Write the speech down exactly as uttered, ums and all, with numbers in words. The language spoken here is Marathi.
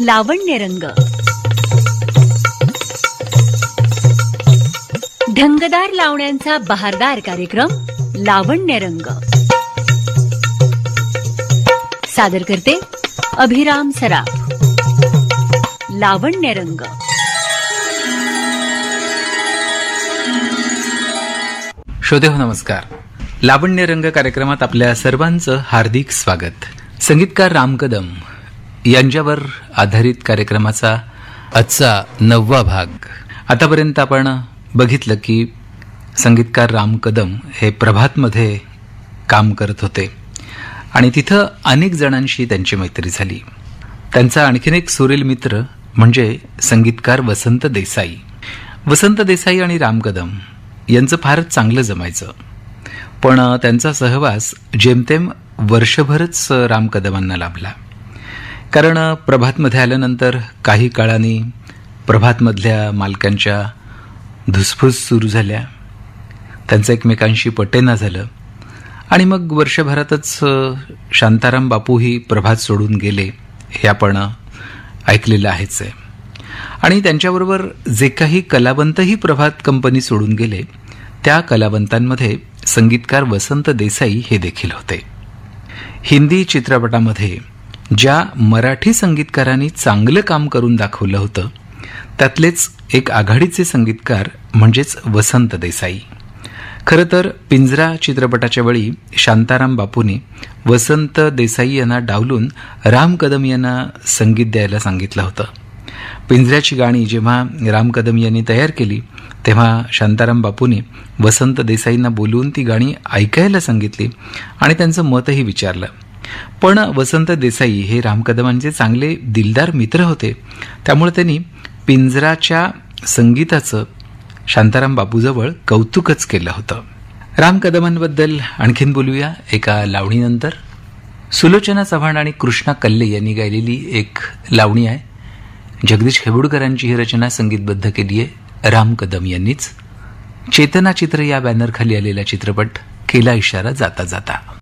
लावण्यरंग. ढंगदार लावण्यांचा बहारदार कार्यक्रम लावण्यरंग. सादर करते अभिराम सराफ. लावण्यरंग. श्रोतेहो नमस्कार. लावण्यरंग कार्यक्रमात आपल्या सर्वांचं हार्दिक स्वागत. संगीतकार राम कदम यांच्यावर आधारित कार्यक्रमाचा आजचा नववा भाग. आतापर्यंत आपण बघितलं की संगीतकार राम कदम हे प्रभातमध्ये काम करत होते आणि तिथं अनेक जणांशी त्यांची मैत्री झाली. त्यांचा आणखीन एक सुरेल मित्र म्हणजे संगीतकार वसंत देसाई. वसंत देसाई आणि राम कदम यांचं फारच चांगलं जमायचं, पण त्यांचा सहवास जेमतेम वर्षभरच राम कदमांना लाभला. कारण प्रभातमध्ये आल्यानंतर काही काळाने प्रभातमधल्या मालकांच्या धुसफूस सुरू झाल्या, त्यांचं एकमेकांशी पटेना झालं आणि मग वर्षभरातच शांताराम बापूही प्रभात सोडून गेले, हे आपण ऐकलेलं आहेच आहे. आणि त्यांच्याबरोबर जे काही कलावंतही प्रभात कंपनी सोडून गेले त्या कलावंतांमध्ये संगीतकार वसंत देसाई हे देखील होते. हिंदी चित्रपटामध्ये ज्या मराठी संगीतकारांनी चांगलं काम करून दाखवलं होतं त्यातलेच एक आघाडीचे संगीतकार म्हणजेच वसंत देसाई. खरं तर पिंजरा चित्रपटाच्या वेळी शांताराम बापूंनी वसंत देसाई यांना डावलून राम कदम यांना संगीत द्यायला सांगितलं होतं. पिंजऱ्याची गाणी जेव्हा राम कदम यांनी तयार केली तेव्हा शांताराम बापूंनी वसंत देसाईंना बोलवून ती गाणी ऐकायला सांगितली आणि त्यांचं मतही विचारलं. पण वसंत देसाई हे राम कदमांचे चांगले दिलदार मित्र होते, त्यामुळे त्यांनी पिंजराच्या संगीताचं शांताराम बापूजवळ कौतुकच केलं होतं. राम कदमांबद्दल आणखीन बोलूया एका लावणीनंतर. सुलोचना चव्हाण आणि कृष्णा कल्ले यांनी गायलेली एक लावणी आहे. जगदीश खेबुडकरांची ही रचना संगीतबद्ध केली आहे राम कदम यांनीच. चेतना चित्र या बॅनरखाली आलेला चित्रपट केला इशारा जाता जाता.